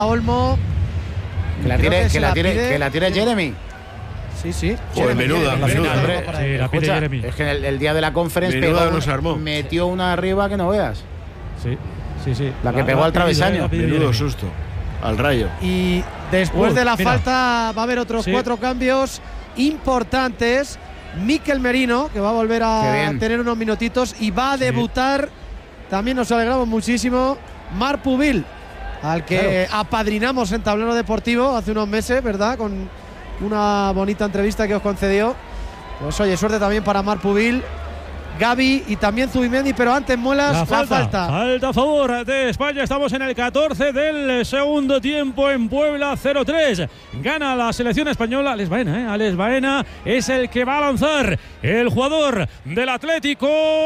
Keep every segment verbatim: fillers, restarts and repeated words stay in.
Olmo. Que la tire, que, que, la la tire que la tire Jeremy. Sí, sí. Pues menuda, Jeremy, menuda. Hombre, sí, la pide Jeremy. Es que el, el día de la conference menuda pegó, nos armó. metió una arriba que no veas. Sí, sí, sí. La que la, pegó la al travesaño. Menudo susto. Al rayo. Y después Uy, de la mira. falta va a haber otros sí. cuatro cambios importantes. Mikel Merino, que va a volver a tener unos minutitos y va a sí. debutar. También nos alegramos muchísimo. Marc Pubil, al que claro. apadrinamos en Tablero Deportivo hace unos meses, ¿verdad? Con una bonita entrevista que os concedió. Pues oye, suerte también para Marc Pubil, Gavi y también Zubimendi, pero antes Muelas, la falta, la falta. Falta a favor de España. Estamos en el catorce del segundo tiempo en Puebla, cero tres. Gana la selección española. Alex Baena, ¿eh? Alex Baena es el que va a lanzar. El jugador del Atlético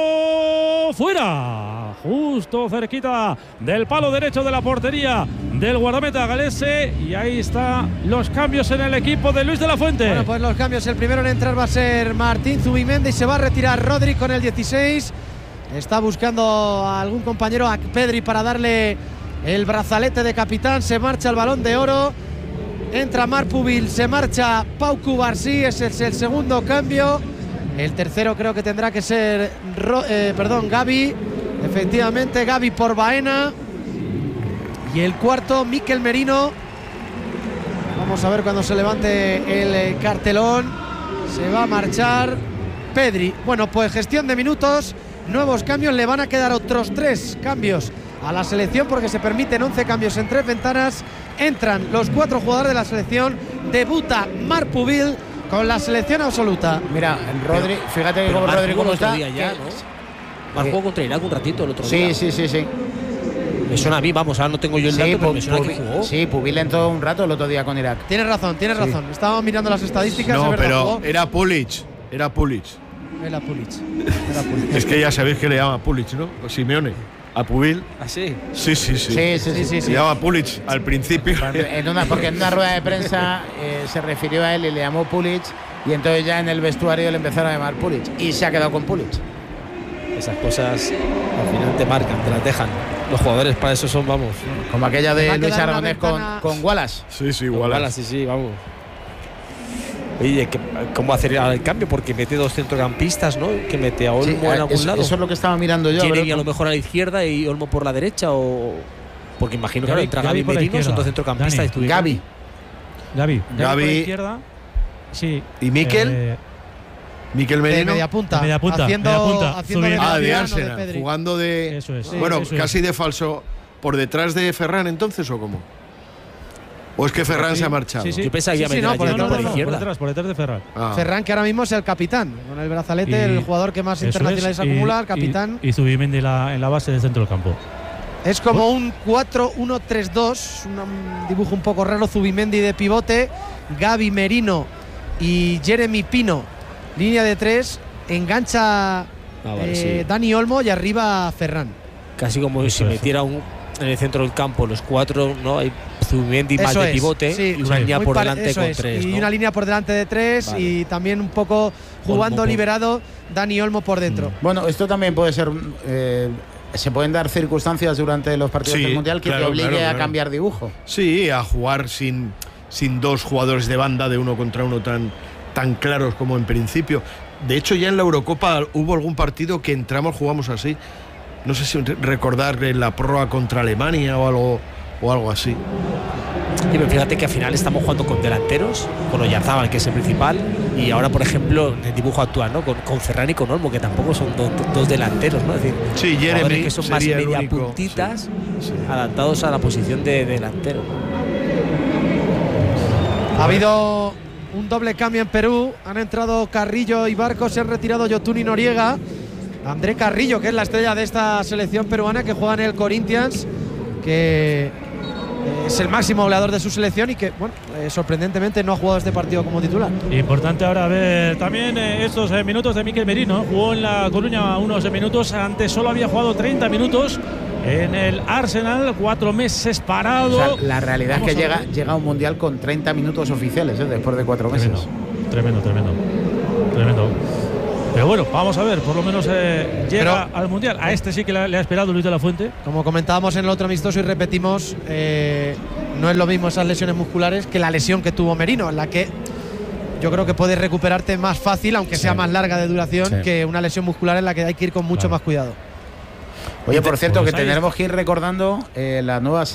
fuera, justo cerquita del palo derecho de la portería del guardameta galese. Y ahí están los cambios en el equipo de Luis de la Fuente. Bueno, pues los cambios. El primero en entrar va a ser Martín Zubimendi. Se va a retirar Rodri con el dieciséis. Está buscando a algún compañero, a Pedri, para darle el brazalete de capitán. Se marcha el Balón de Oro. Entra Marc Pubil, se marcha Pau Cubarsí. Ese es el segundo cambio. El tercero creo que tendrá que ser eh, perdón, Gavi. Efectivamente, Gavi por Baena. Y el cuarto, Mikel Merino. Vamos a ver cuando se levante el cartelón. Se va a marchar Pedri. Bueno, pues gestión de minutos, nuevos cambios. Le van a quedar otros tres cambios a la selección porque se permiten once cambios en tres ventanas. Entran los cuatro jugadores de la selección. Debuta Marc Pubil con la selección absoluta. Mira, Rodri, pero, fíjate que como Rodri cómo está. Ya, ¿no? Marc jugó contra Irak un ratito el otro sí, día. Sí, sí, sí, sí. Me suena a mí, vamos, ahora no tengo yo el dato, sí, pero me suena Pubil, que jugó. Sí, Pubil entró un rato el otro día con Irak. Tienes razón, tienes sí. razón. Estábamos mirando las estadísticas. No, verdad, pero jugó. era Pulic. Era Pulic. Era Pulic. Era Pulic. Es que ya sabéis que le llama Pulic, ¿no? O Simeone. A Pubil. ¿Ah, sí? Sí, sí, sí. Sí, sí, sí. sí, sí, sí. Le llama Pulic al principio. En una, porque en una rueda de prensa eh, se refirió a él y le llamó Pulic. Y entonces ya en el vestuario le empezaron a llamar Pulic. Y se ha quedado con Pulic. Esas cosas al final te marcan, te las dejan. Los jugadores para eso son, vamos. Como aquella de Luis Aragonés con, con Wallace. Sí, sí, con Wallace. Wallace. Sí, sí, vamos. Oye, ¿cómo hacer el cambio? Porque mete dos centrocampistas, ¿no? Que mete a Olmo sí, en algún eso, lado. Eso es lo que estaba mirando yo. Jeremy a lo mejor a la izquierda y Olmo por la derecha, o porque imagino que ahora entra Gavi y Merino, son dos centrocampistas. Gavi. Gavi. Gavi. Gavi. Por la izquierda. Sí. ¿Y Mikel? Eh, Mikel Merino. De media punta. De media punta. Haciendo, media punta. haciendo de ah, de Adriano, Arsenal. de Jugando de. Eso es. Bueno, eso casi es. de falso. ¿Por detrás de Ferran entonces o cómo? ¿O es que Ferran sí, se ha marchado? Sí, sí. Yo pensaba que iba sí, a meter sí, no, a por, Jeremy no, por no, la no, izquierda. Por detrás, por detrás de Ferran. Ah. Ferran, que ahora mismo es el capitán. Con el brazalete, y, el jugador que más internacionales acumula, el capitán. Y, y Zubimendi la, en la base del centro del campo. Es como un cuatro uno tres dos, un dibujo un poco raro. Zubimendi de pivote, Gavi, Merino y Jeremy Pino, línea de tres. Engancha ah, vale, eh, sí. Dani Olmo y arriba Ferran. Casi como eso, si eso. metiera un, en el centro del campo los cuatro, ¿no? Hay Zubimendi más de pivote, sí, y una sí, línea por pare, delante con es, tres. Y ¿no? una línea por delante de tres, vale. Y también un poco jugando Olmo liberado Dani Olmo por dentro. Bueno, esto también puede ser. Eh, se pueden dar circunstancias durante los partidos sí, del Mundial que claro, te obligue claro, claro. a cambiar dibujo. Sí, a jugar sin, sin dos jugadores de banda de uno contra uno tan, tan claros como en principio. De hecho, ya en la Eurocopa hubo algún partido que entramos, jugamos así. No sé si recordar la prórroga contra Alemania o algo, o algo así. Y fíjate que al final estamos jugando con delanteros, con Oyarzabal, que es el principal, y ahora, por ejemplo, en el dibujo actual, ¿no? Con, con Ferran y con Olmo, que tampoco son do, do, dos delanteros, ¿no? Es decir, sí, Jeremy que son más media único, puntitas, sí, sí. adaptados a la posición de, de delantero. Ha habido un doble cambio en Perú. Han entrado Carrillo y Barco, se han retirado Yotun y Noriega. André Carrillo, que es la estrella de esta selección peruana, que juega en el Corinthians, que es el máximo goleador de su selección y que, bueno, eh, sorprendentemente no ha jugado este partido como titular. Importante ahora ver también eh, estos eh, minutos de Mikel Merino. Jugó en La Coruña unos minutos, antes solo había jugado treinta minutos en el Arsenal, cuatro meses parado. O sea, la realidad Vamos es que llega, llega a un Mundial con treinta minutos oficiales, ¿eh? Después de cuatro meses. Tremendo, tremendo, tremendo. tremendo. Pero bueno, vamos a ver, por lo menos eh, llega Pero, al Mundial. A este sí que le, le ha esperado Luis de la Fuente. Como comentábamos en el otro amistoso y repetimos, eh, no es lo mismo esas lesiones musculares que la lesión que tuvo Merino, en la que yo creo que puedes recuperarte más fácil, aunque Sí. sea más larga de duración, Sí. que una lesión muscular en la que hay que ir con mucho Claro. más cuidado. Oye, por cierto, Pues que ahí tendremos que ir recordando eh, las nuevas